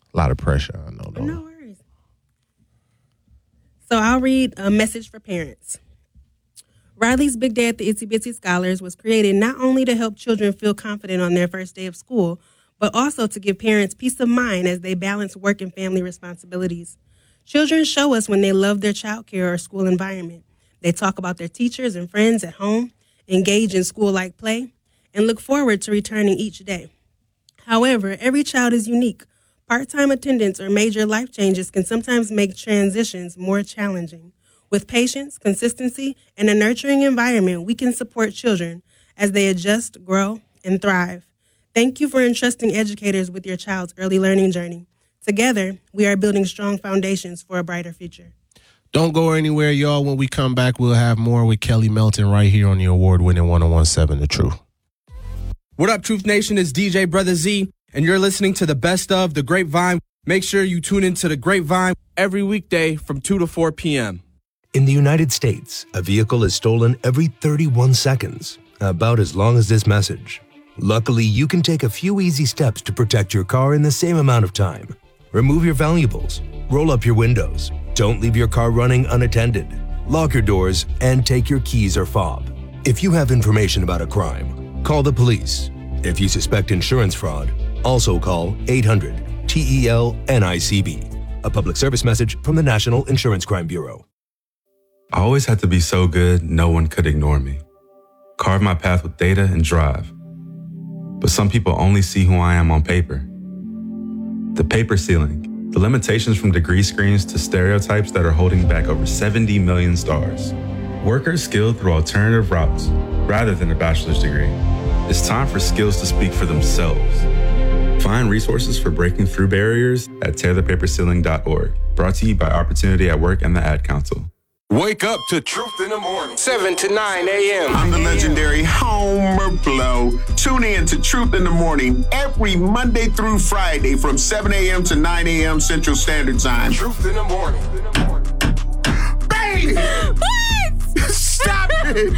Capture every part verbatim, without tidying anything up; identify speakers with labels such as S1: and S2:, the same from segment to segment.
S1: A lot of pressure, I know. Though.
S2: No worries. So I'll read a message for parents. Riley's Big Day at the Itsy Bitsy Scholars was created not only to help children feel confident on their first day of school, but also to give parents peace of mind as they balance work and family responsibilities. Children show us when they love their child care or school environment. They talk about their teachers and friends at home, engage in school-like play, and look forward to returning each day. However, every child is unique. Part-time attendance or major life changes can sometimes make transitions more challenging. With patience, consistency, and a nurturing environment, we can support children as they adjust, grow, and thrive. Thank you for entrusting educators with your child's early learning journey. Together, we are building strong foundations for a brighter future.
S1: Don't go anywhere, y'all. When we come back, we'll have more with Kelly Melton right here on the award-winning one oh one point seven The Truth.
S3: What up, Truth Nation? It's D J Brother Z, and you're listening to the best of The Grapevine. Make sure you tune into The Grapevine every weekday from two to four p.m.
S4: In the United States, a vehicle is stolen every thirty-one seconds, about as long as this message. Luckily, you can take a few easy steps to protect your car in the same amount of time. Remove your valuables, roll up your windows, don't leave your car running unattended, lock your doors, and take your keys or fob. If you have information about a crime, call the police. If you suspect insurance fraud, also call eight hundred T E L N I C B. A public service message from the National Insurance Crime Bureau.
S5: I always had to be so good, no one could ignore me. Carve my path with data and drive. But some people only see who I am on paper. The paper ceiling, the limitations from degree screens to stereotypes that are holding back over seventy million stars. Workers skilled through alternative routes rather than a bachelor's degree. It's time for skills to speak for themselves. Find resources for breaking through barriers at tear the paper ceiling dot org. Brought to you by Opportunity at Work and the Ad Council.
S6: Wake up to Truth in the Morning,
S7: seven to nine a.m.
S6: I'm the legendary Homer Blow. Tune in to Truth in the Morning every Monday through Friday from seven a.m. to nine a.m. Central Standard Time. Truth in the Morning. Baby!
S8: What?
S6: Stop it!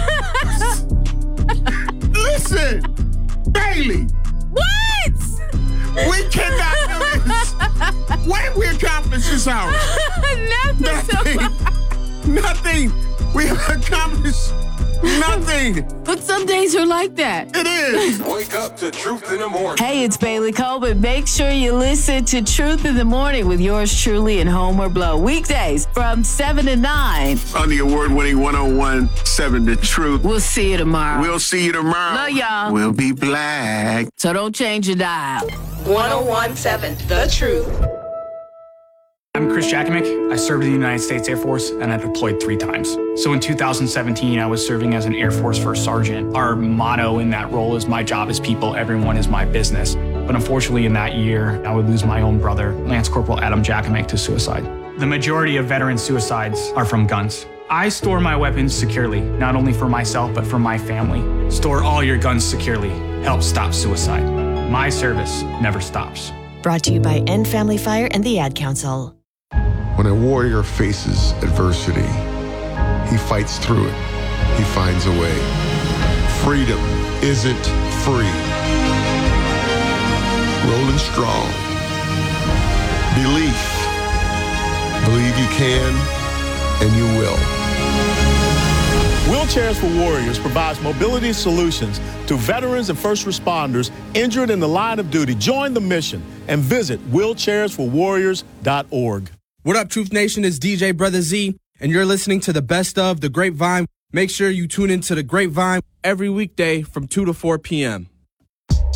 S6: Listen! Bailey!
S8: What?
S6: We cannot do this! What have we accomplished this hour?
S8: Nothing.
S6: Nothing. Nothing. We have accomplished nothing.
S8: But some days are like that.
S6: It is.
S7: Wake up to Truth in the Morning.
S8: Hey, it's Bailey Colbert. Make sure you listen to Truth in the Morning with yours truly and Homer Blow. Weekdays from seven to nine.
S6: On the award-winning one oh one point seven The Truth.
S8: We'll see you tomorrow.
S6: We'll see you tomorrow.
S8: Love y'all.
S6: We'll be black.
S8: So don't change your dial.
S9: one oh one point seven The Truth.
S10: I'm Chris Jakimick. I served in the United States Air Force and I deployed three times. So in two thousand seventeen, I was serving as an Air Force First Sergeant. Our motto in that role is my job is people, everyone is my business. But unfortunately in that year, I would lose my own brother, Lance Corporal Adam Jakimick, to suicide. The majority of veteran suicides are from guns. I store my weapons securely, not only for myself, but for my family. Store all your guns securely. Help stop suicide. My service never stops.
S11: Brought to you by End Family Fire and the Ad Council.
S12: When a warrior faces adversity, he fights through it. He finds a way. Freedom isn't free. Rolling strong. Belief. Believe you can and you will.
S13: Wheelchairs for Warriors provides mobility solutions to veterans and first responders injured in the line of duty. Join the mission and visit wheelchairs for warriors dot org.
S3: What up, Truth Nation? It's D J Brother Z, and you're listening to the best of The Grapevine. Make sure you tune into The Grapevine every weekday from two to four p.m.